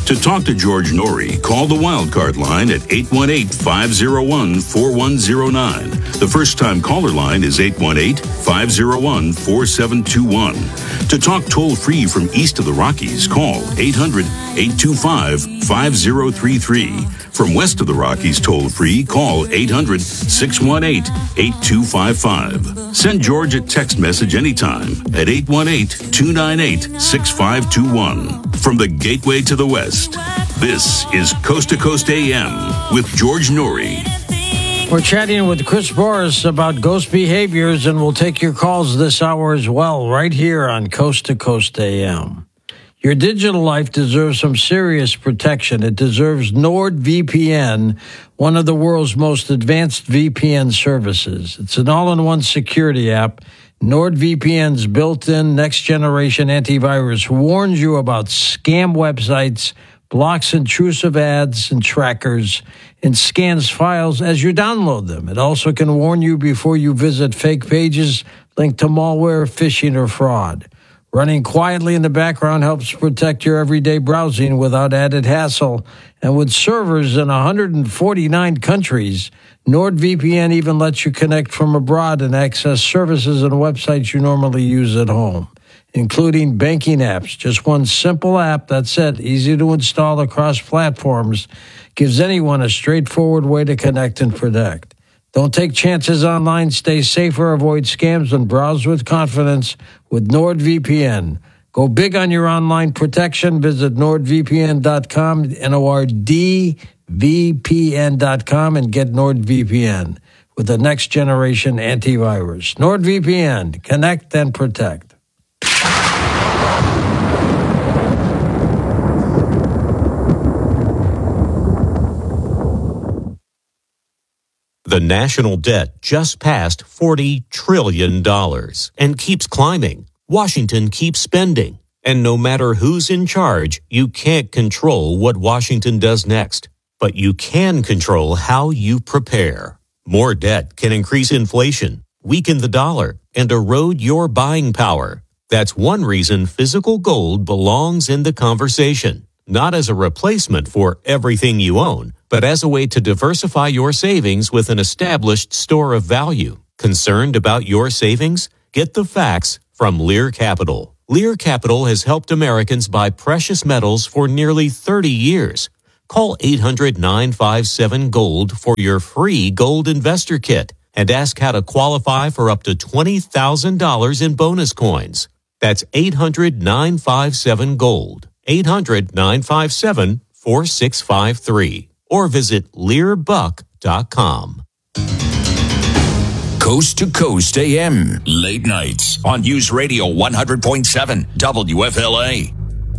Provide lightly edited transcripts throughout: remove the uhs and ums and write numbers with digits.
To talk to George Norrie, call the Wildcard line at 818-501-4109. The first-time caller line is 818-501-4721. To talk toll-free from east of the Rockies, call 800-825-5033. From west of the Rockies, toll-free, call 800-618-8255. Send George a text message anytime at 818-298-6521. From the Gateway to the West, this is Coast to Coast AM with George Norrie. We're chatting with Chris Boris about ghost behaviors, and we'll take your calls this hour as well, right here on Coast to Coast AM. Your digital life deserves some serious protection. It deserves NordVPN, one of the world's most advanced VPN services. It's an all-in-one security app. NordVPN's built-in next-generation antivirus warns you about scam websites, blocks intrusive ads and trackers, and scans files as you download them. It also can warn you before you visit fake pages linked to malware, phishing, or fraud. Running quietly in the background helps protect your everyday browsing without added hassle. And with servers in 149 countries, NordVPN even lets you connect from abroad and access services and websites you normally use at home, including banking apps. Just one simple app, that's it, easy to install across platforms, gives anyone a straightforward way to connect and protect. Don't take chances online. Stay safer, avoid scams, and browse with confidence with NordVPN. Go big on your online protection. Visit NordVPN.com, NordVPN.com, and get NordVPN with the next generation antivirus. NordVPN, connect and protect. The national debt just passed $40 trillion and keeps climbing. Washington keeps spending. And no matter who's in charge, you can't control what Washington does next. But you can control how you prepare. More debt can increase inflation, weaken the dollar, and erode your buying power. That's one reason physical gold belongs in the conversation. Not as a replacement for everything you own, but as a way to diversify your savings with an established store of value. Concerned about your savings? Get the facts from Lear Capital. Lear Capital has helped Americans buy precious metals for nearly 30 years. Call 800-957-GOLD for your free gold investor kit and ask how to qualify for up to $20,000 in bonus coins. That's 800-957-GOLD. 800-957-4653. Or visit LearBuck.com. Coast to Coast AM, late nights on News Radio 100.7 WFLA.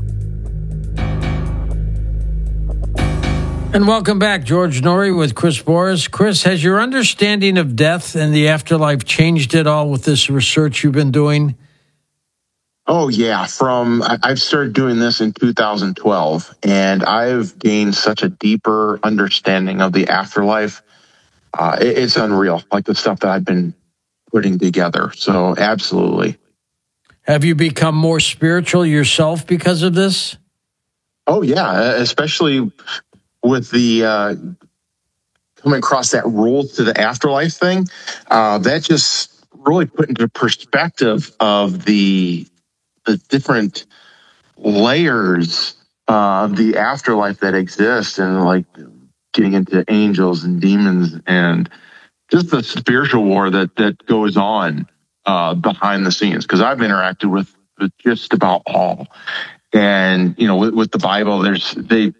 And welcome back, George Norrie with Chris Boris. Chris, has your understanding of death and the afterlife changed at all with this research you've been doing? Oh, yeah. I've started doing this in 2012, and I've gained such a deeper understanding of the afterlife. It's unreal, like the stuff that I've been putting together. So, absolutely. Have you become more spiritual yourself because of this? Oh, yeah, especially with the coming across that rule to the afterlife thing. That just really put into perspective of the different layers of the afterlife that exist, and like getting into angels and demons and just the spiritual war that goes on behind the scenes. Because I've interacted with just about all, and with the Bible, they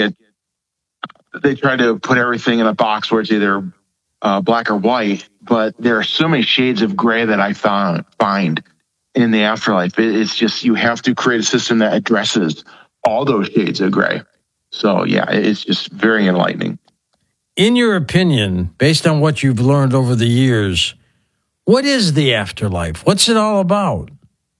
try to put everything in a box where it's either black or white, but there are so many shades of gray that I find in the afterlife. It's just, you have to create a system that addresses all those shades of gray. So yeah, it's just very enlightening. In your opinion, based on what you've learned over the years, what is the afterlife? What's it all about?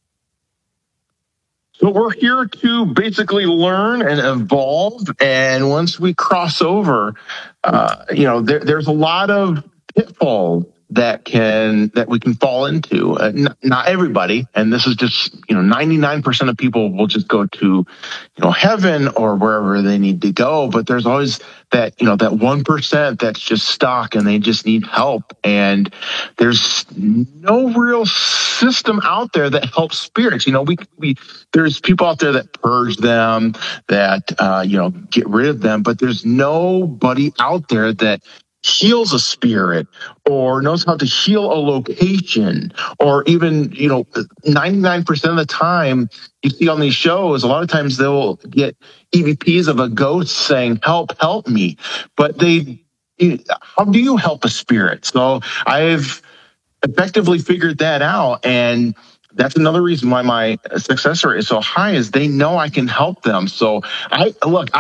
So we're here to basically learn and evolve. And once we cross over, there's a lot of pitfalls that we can fall into. Not everybody, and this is just 99% of people will just go to heaven or wherever they need to go. But there's always that that 1% that's just stuck and they just need help. And there's no real system out there that helps spirits. There's people out there that purge them, that get rid of them, but there's nobody out there that heals a spirit or knows how to heal a location, or even 99% of the time you see on these shows, a lot of times they'll get EVPs of a ghost saying help me, but how do you help a spirit? So I've effectively figured that out, and that's another reason why my success rate is so high, is they know I can help them. So I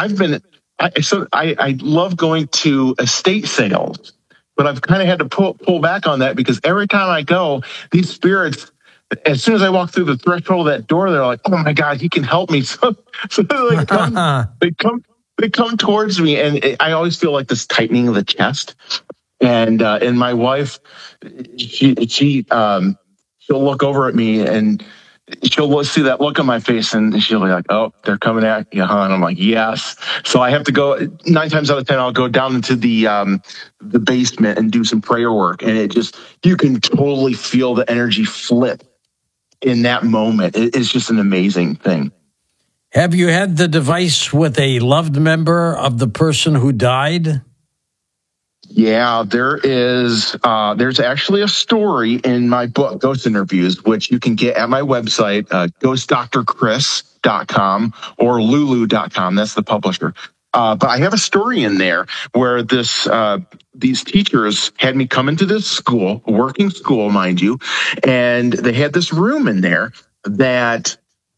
love going to estate sales, but I've kind of had to pull back on that, because every time I go, these spirits, as soon as I walk through the threshold of that door, they're like, "Oh my God, he can help me!" So they come towards me, and I always feel like this tightening of the chest. And my wife, she'll look over at me and she'll see that look on my face, and she'll be like, "Oh, they're coming at you, huh?" And I'm like, "Yes." So I have to go. 9 times out of 10, I'll go down into the basement and do some prayer work, and you can totally feel the energy flip in that moment. It's just an amazing thing. Have you had the device with a loved member of the person who died? Yeah, there's actually a story in my book, Ghost Interviews, which you can get at my website, ghostdrchris.com or lulu.com. That's the publisher. But I have a story in there where these teachers had me come into this school, working school, mind you, and they had this room in there that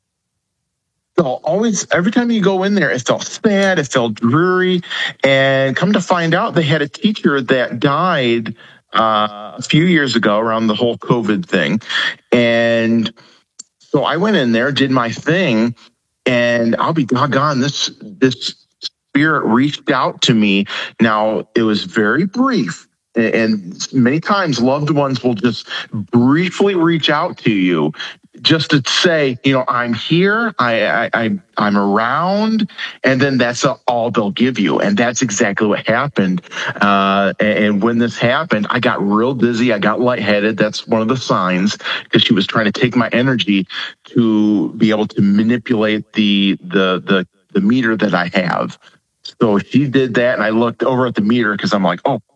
every time you go in there, it felt sad, it felt dreary. And come to find out, they had a teacher that died a few years ago around the whole COVID thing. And so I went in there, did my thing, and I'll be doggone, this spirit reached out to me. Now, it was very brief. And many times loved ones will just briefly reach out to you just to say, I'm here, I'm around, and then that's all they'll give you. And that's exactly what happened. And when this happened, I got real dizzy. I got lightheaded. That's one of the signs, because she was trying to take my energy to be able to manipulate the meter that I have. So she did that, and I looked over at the meter because I'm like, oh